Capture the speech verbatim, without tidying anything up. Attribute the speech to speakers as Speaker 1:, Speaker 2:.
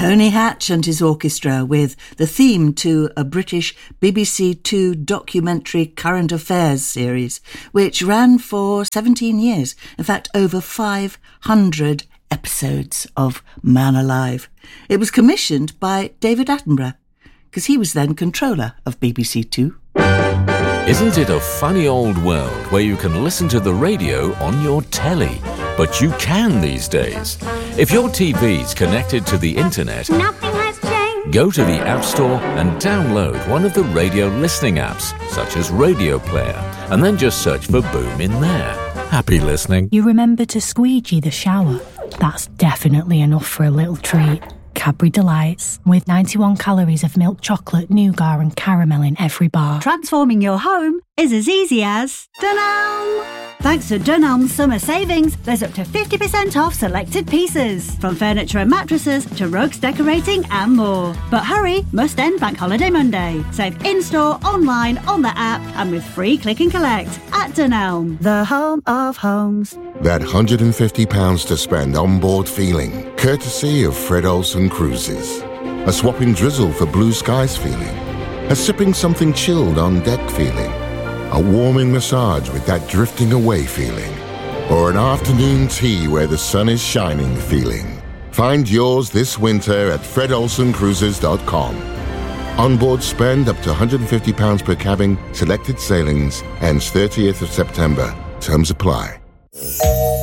Speaker 1: Tony Hatch and his orchestra with the theme to a British B B C Two documentary current affairs series, which ran for seventeen years. In fact, over five hundred episodes of Man Alive. It was commissioned by David Attenborough, because he was then controller of B B C Two.
Speaker 2: Isn't it a funny old world where you can listen to the radio on your telly? But you can these days. If your T V's connected to the internet,
Speaker 3: nothing has changed.
Speaker 2: Go to the App Store and download one of the radio listening apps, such as Radio Player, and then just search for Boom in there. Happy listening.
Speaker 4: You remember to squeegee the shower? That's definitely enough for a little treat. Cadbury Delights, with ninety-one calories of milk chocolate, nougat and caramel in every bar.
Speaker 5: Transforming your home is as easy as Dunelm! Thanks to Dunelm's summer savings, there's up to fifty percent off selected pieces, from furniture and mattresses to rugs, decorating and more. But hurry, must end Bank Holiday Monday. Save in-store, online, on the app and with free click and collect at Dunelm, the home of homes.
Speaker 6: That one hundred fifty pounds to spend on board feeling, courtesy of Fred Olsen Cruises. A swapping drizzle for blue skies feeling. A sipping something chilled on deck feeling. A warming massage with that drifting away feeling. Or an afternoon tea where the sun is shining feeling. Find yours this winter at fred olsen cruises dot com. Onboard spend up to one hundred fifty pounds per cabin, selected sailings, ends thirtieth of September. Terms apply.